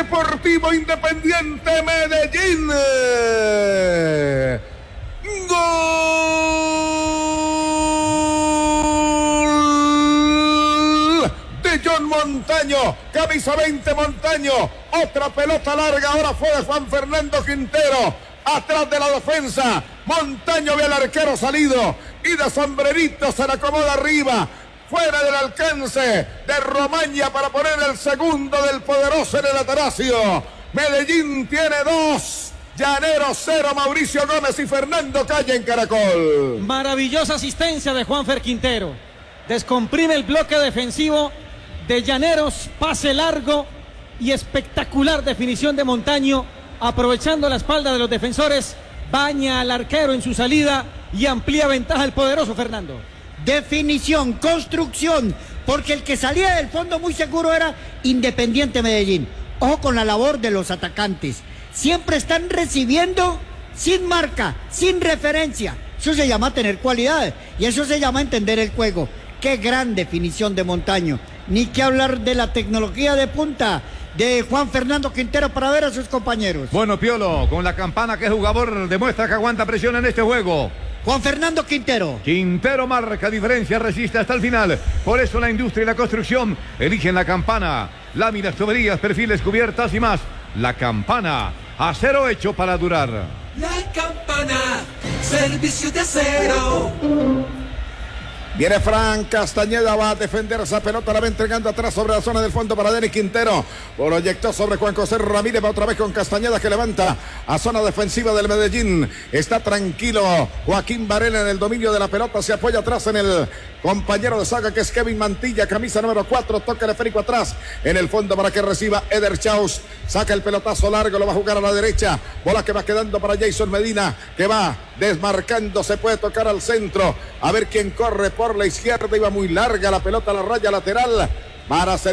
Deportivo Independiente Medellín. Gol de John Montaño, camisa 20 Montaño, otra pelota larga, ahora fue de Juan Fernando Quintero, atrás de la defensa, Montaño ve al arquero salido, y de sombrerito se le acomoda arriba, fuera del alcance de Romaña para poner el segundo del poderoso en el Atanasio. Medellín tiene 2, Llaneros 0, Mauricio Gómez y Fernando Calle en Caracol. Maravillosa asistencia de Juanfer Quintero. Descomprime el bloque defensivo de Llaneros, pase largo y espectacular definición de Montaño, aprovechando la espalda de los defensores, baña al arquero en su salida y amplía ventaja el poderoso Fernando. Definición, construcción, porque el que salía del fondo muy seguro era Independiente Medellín. Ojo con la labor de los atacantes. Siempre están recibiendo sin marca, sin referencia. Eso se llama tener cualidad y eso se llama entender el juego. Qué gran definición de Montaño. Ni que hablar de la tecnología de punta de Juan Fernando Quintero para ver a sus compañeros. Bueno, Piolo, con la campana, ¿qué jugador demuestra que aguanta presión en este juego? Juan Fernando Quintero. Quintero marca diferencia, resiste hasta el final. Por eso la industria y la construcción eligen la campana. Láminas, tuberías, perfiles, cubiertas y más. La campana, acero hecho para durar. La campana, servicio de acero. Viene Fran Castañeda, va a defender esa pelota, la va entregando atrás sobre la zona del fondo para Denis Quintero. Proyectó sobre Juan José Ramírez, va otra vez con Castañeda que levanta a zona defensiva del Medellín. Está tranquilo Joaquín Varela en el dominio de la pelota, se apoya atrás en el compañero de saga que es Kevin Mantilla, camisa número 4, toca el esférico atrás en el fondo para que reciba Eder Chaus. Saca el pelotazo largo, lo va a jugar a la derecha. Bola que va quedando para Jason Medina, que va desmarcando, se puede tocar al centro. A ver quién corre por la izquierda, iba muy larga la pelota a la raya lateral para hacer